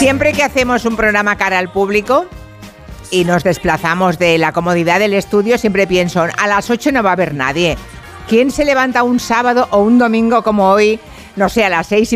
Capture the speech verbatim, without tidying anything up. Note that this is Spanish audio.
Siempre que hacemos un programa cara al público y nos desplazamos de la comodidad del estudio, siempre pienso, a las ocho no va a haber nadie. ¿Quién se levanta un sábado o un domingo como hoy, no sé, a las seis